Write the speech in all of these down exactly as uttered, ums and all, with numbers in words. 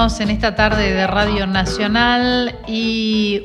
Seguimos en esta tarde de Radio Nacional y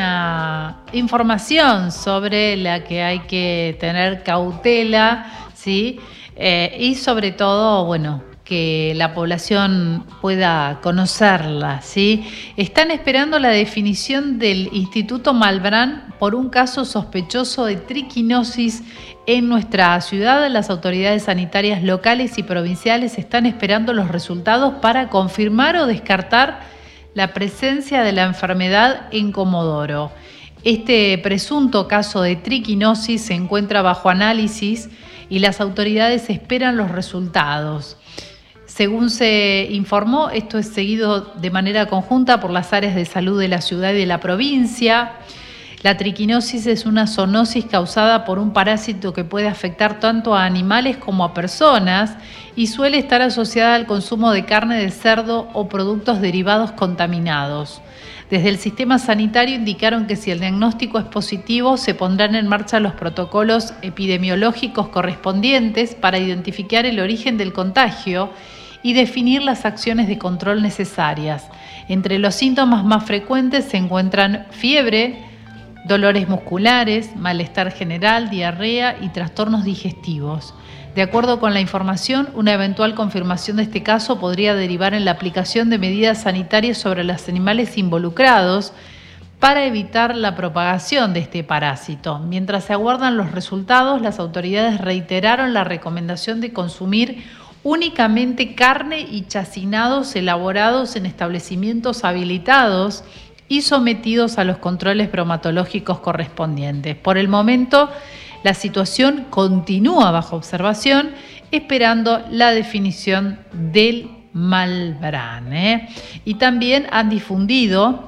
una información sobre la que hay que tener cautela, ¿sí? Eh, y sobre todo, bueno, que la población pueda conocerla, ¿sí? Están esperando la definición del Instituto Malbrán por un caso sospechoso de triquinosis en nuestra ciudad. Las autoridades sanitarias locales y provinciales están esperando los resultados para confirmar o descartar la presencia de la enfermedad en Comodoro. Este presunto caso de triquinosis se encuentra bajo análisis y las autoridades esperan los resultados. Según se informó, esto es seguido de manera conjunta por las áreas de salud de la ciudad y de la provincia. La triquinosis es una zoonosis causada por un parásito que puede afectar tanto a animales como a personas y suele estar asociada al consumo de carne de cerdo o productos derivados contaminados. Desde el sistema sanitario indicaron que si el diagnóstico es positivo, se pondrán en marcha los protocolos epidemiológicos correspondientes para identificar el origen del contagio y definir las acciones de control necesarias. Entre los síntomas más frecuentes se encuentran fiebre, dolores musculares, malestar general, diarrea y trastornos digestivos. De acuerdo con la información, una eventual confirmación de este caso podría derivar en la aplicación de medidas sanitarias sobre los animales involucrados para evitar la propagación de este parásito. Mientras se aguardan los resultados, las autoridades reiteraron la recomendación de consumir únicamente carne y chacinados elaborados en establecimientos habilitados y sometidos a los controles bromatológicos correspondientes. Por el momento, la situación continúa bajo observación, esperando la definición del Malbrán, ¿eh? Y también han difundido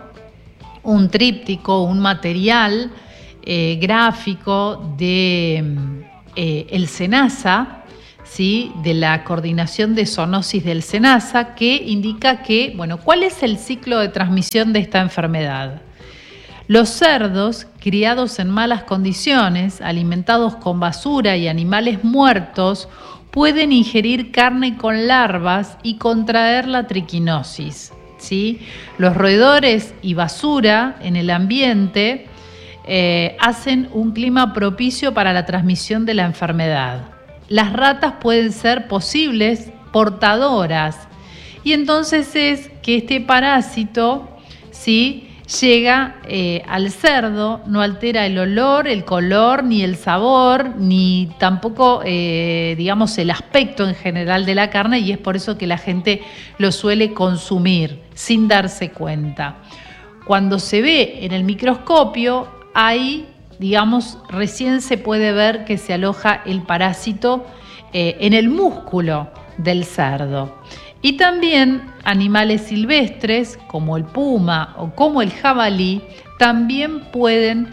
un tríptico, un material eh, gráfico de eh, el SENASA, ¿sí? De la coordinación de zoonosis del SENASA, que indica que, bueno, ¿cuál es el ciclo de transmisión de esta enfermedad? Los cerdos criados en malas condiciones, alimentados con basura y animales muertos, pueden ingerir carne con larvas y contraer la triquinosis, ¿sí? Los roedores y basura en el ambiente eh, hacen un clima propicio para la transmisión de la enfermedad. Las ratas pueden ser posibles portadoras y entonces es que este parásito, ¿sí?, llega eh, al cerdo, no altera el olor, el color, ni el sabor, ni tampoco, eh, digamos, el aspecto en general de la carne, y es por eso que la gente lo suele consumir sin darse cuenta. Cuando se ve en el microscopio, ahí, digamos, recién se puede ver que se aloja el parásito eh, en el músculo del cerdo. Y también animales silvestres como el puma o como el jabalí también pueden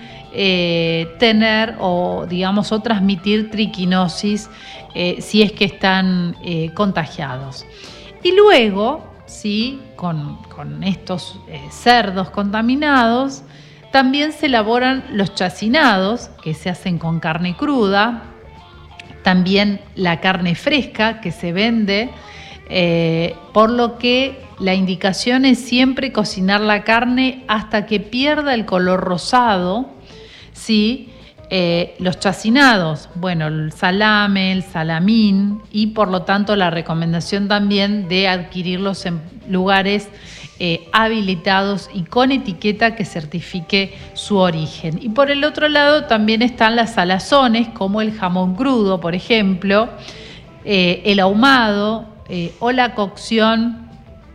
eh, tener o, digamos, o transmitir triquinosis eh, si es que están eh, contagiados. Y luego, ¿sí?, con, con estos eh, cerdos contaminados, también se elaboran los chacinados, que se hacen con carne cruda, también la carne fresca que se vende, eh, por lo que la indicación es siempre cocinar la carne hasta que pierda el color rosado, ¿sí? Eh, los chacinados, bueno, el salame, el salamín, y por lo tanto la recomendación también de adquirirlos en lugares Eh, habilitados y con etiqueta que certifique su origen. Y por el otro lado también están las salazones, como el jamón crudo, por ejemplo, eh, el ahumado eh, o la cocción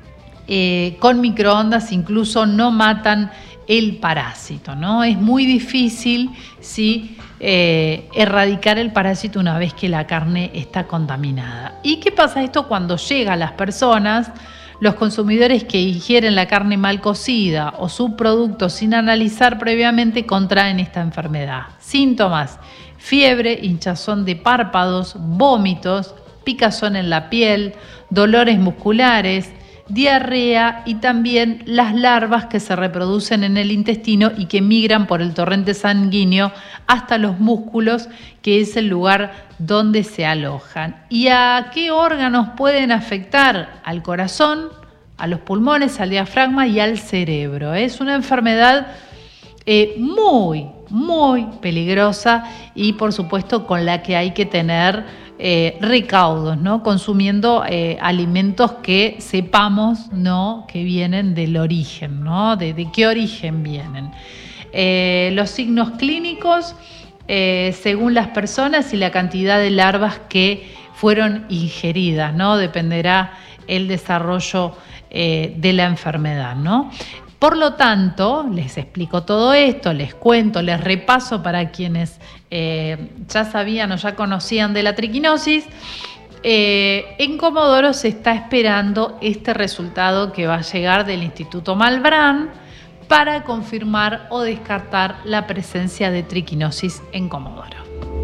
eh, con microondas, incluso no matan el parásito, ¿no? Es muy difícil, ¿sí?, eh, erradicar el parásito una vez que la carne está contaminada. ¿Y qué pasa esto cuando llega a las personas? Los consumidores que ingieren la carne mal cocida o subproductos sin analizar previamente contraen esta enfermedad. Síntomas: fiebre, hinchazón de párpados, vómitos, picazón en la piel, dolores musculares, diarrea y también las larvas que se reproducen en el intestino y que migran por el torrente sanguíneo hasta los músculos, que es el lugar donde se alojan. ¿Y a qué órganos pueden afectar? Al corazón, a los pulmones, al diafragma y al cerebro. Es una enfermedad eh, muy, muy peligrosa y por supuesto con la que hay que tener eh, recaudos, ¿no? Consumiendo eh, alimentos que sepamos, ¿no?, que vienen del origen, ¿no? De, de qué origen vienen. Eh, los signos clínicos, eh, según las personas y la cantidad de larvas que fueron ingeridas, ¿no? Dependerá el desarrollo eh, de la enfermedad, ¿no? Por lo tanto, les explico todo esto, les cuento, les repaso para quienes eh, ya sabían o ya conocían de la triquinosis. Eh, en Comodoro se está esperando este resultado que va a llegar del Instituto Malbrán para confirmar o descartar la presencia de triquinosis en Comodoro.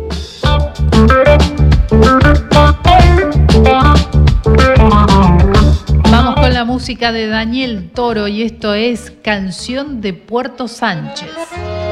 Vamos con la música de Daniel Toro y esto es Canción de Puerto Sánchez.